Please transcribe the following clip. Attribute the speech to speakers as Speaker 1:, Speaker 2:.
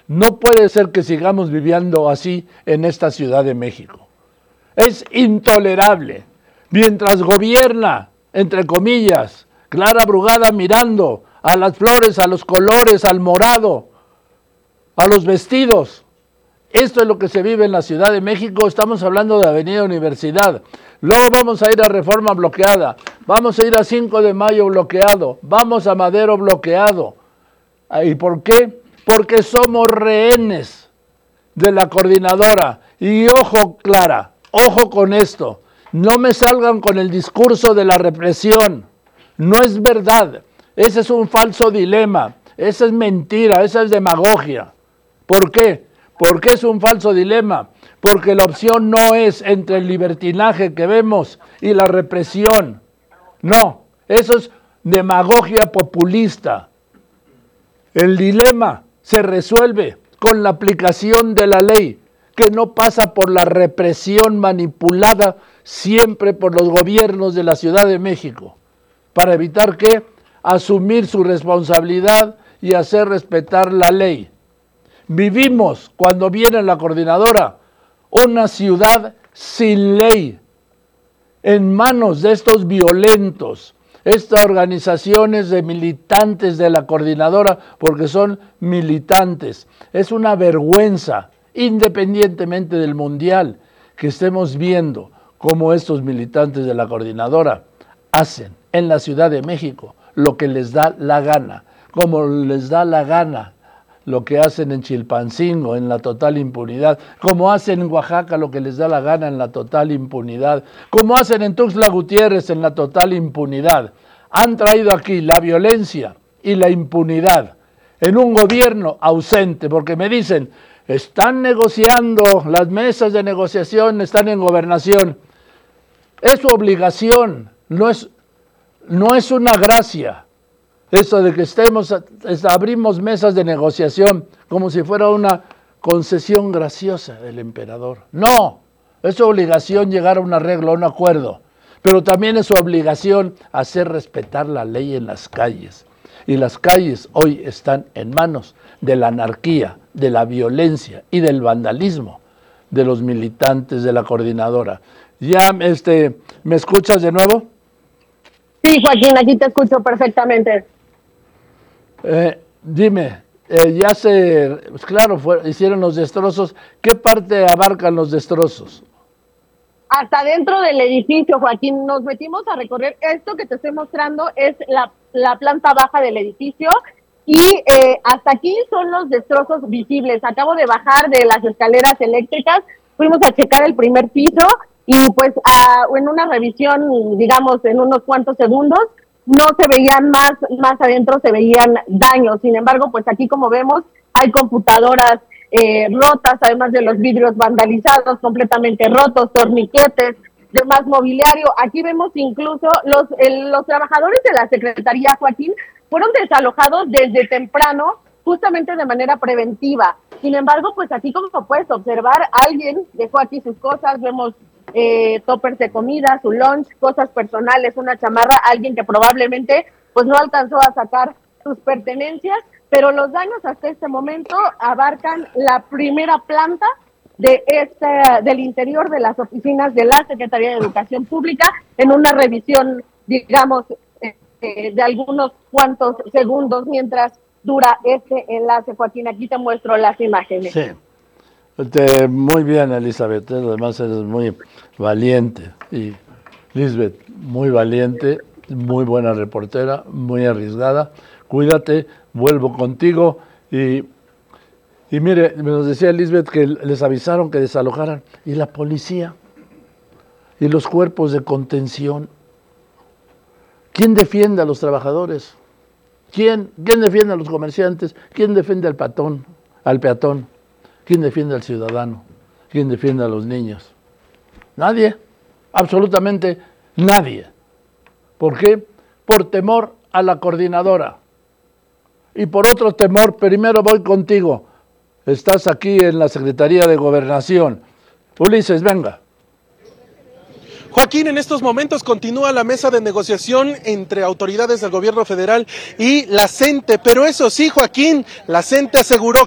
Speaker 1: No puede ser que sigamos viviendo así en esta Ciudad de México. Es intolerable. Mientras gobierna, entre comillas, Clara Brugada mirando a las flores, a los colores, al morado, a los vestidos. Esto es lo que se vive en la Ciudad de México. Estamos hablando de Avenida Universidad. Luego vamos a ir a Reforma bloqueada. Vamos a ir a 5 de Mayo bloqueado. Vamos a Madero bloqueado. ¿Y por qué? Porque somos rehenes de la coordinadora. Y ojo, Clara, ojo con esto. No me salgan con el discurso de la represión. No es verdad. Ese es un falso dilema. Esa es mentira, esa es demagogia. ¿Por qué? Porque es un falso dilema. Porque la opción no es entre el libertinaje que vemos y la represión. No, eso es demagogia populista. El dilema se resuelve con la aplicación de la ley, que no pasa por la represión manipulada siempre por los gobiernos de la Ciudad de México, para evitar que asumir su responsabilidad y hacer respetar la ley. Vivimos, cuando viene la coordinadora, una ciudad sin ley, en manos de estos violentos, estas organizaciones de militantes de la coordinadora, porque son militantes. Es una vergüenza, independientemente del mundial, que estemos viendo cómo estos militantes de la coordinadora hacen en la Ciudad de México lo que les da la gana, como les da la gana lo que hacen en Chilpancingo, en la total impunidad, como hacen en Oaxaca lo que les da la gana en la total impunidad, como hacen en Tuxtla Gutiérrez en la total impunidad. Han traído aquí la violencia y la impunidad en un gobierno ausente, porque me dicen, están negociando, las mesas de negociación están en gobernación. Es su obligación, no es una gracia. Eso de que abrimos mesas de negociación como si fuera una concesión graciosa del emperador. No, es su obligación llegar a un arreglo, a un acuerdo, pero también es su obligación hacer respetar la ley en las calles. Y las calles hoy están en manos de la anarquía, de la violencia y del vandalismo de los militantes de la coordinadora. ¿Ya me escuchas de nuevo?
Speaker 2: Sí, Joaquín, aquí te escucho perfectamente.
Speaker 1: Dime, pues claro, hicieron los destrozos. ¿Qué parte abarcan los destrozos?
Speaker 2: Hasta dentro del edificio, Joaquín, nos metimos a recorrer. Esto que te estoy mostrando es la planta baja del edificio y hasta aquí son los destrozos visibles. Acabo de bajar de las escaleras eléctricas, fuimos a checar el primer piso y pues en una revisión, digamos, en unos cuantos segundos, no se veían más adentro se veían daños. Sin embargo, pues aquí como vemos, hay computadoras rotas, además de los vidrios vandalizados, completamente rotos, torniquetes, demás mobiliario. Aquí vemos incluso los trabajadores de la Secretaría, Joaquín, fueron desalojados desde temprano, justamente de manera preventiva. Sin embargo, pues aquí como puedes observar, alguien dejó aquí sus cosas, vemos toppers de comida, su lunch, cosas personales, una chamarra, alguien que probablemente pues no alcanzó a sacar sus pertenencias, pero los daños hasta este momento abarcan la primera planta del interior de las oficinas de la Secretaría de Educación Pública, en una revisión, digamos, de algunos cuantos segundos mientras dura este enlace. Joaquín, aquí te muestro las imágenes.
Speaker 1: Sí. Muy bien, Elizabeth, además eres muy valiente. Y Lisbeth, muy valiente, muy buena reportera, muy arriesgada. Cuídate, vuelvo contigo. Y mire, nos decía Lisbeth que les avisaron que desalojaran. ¿Y la policía? ¿Y los cuerpos de contención? ¿Quién defiende a los trabajadores? ¿Quién defiende a los comerciantes? ¿Quién defiende al peatón? ¿Quién defiende al ciudadano? ¿Quién defiende a los niños? Nadie, absolutamente nadie. ¿Por qué? Por temor a la coordinadora. Y por otro temor, primero voy contigo. Estás aquí en la Secretaría de Gobernación. Ulises, venga.
Speaker 3: Joaquín, en estos momentos continúa la mesa de negociación entre autoridades del gobierno federal y la CENTE, pero eso sí, Joaquín, la CENTE aseguró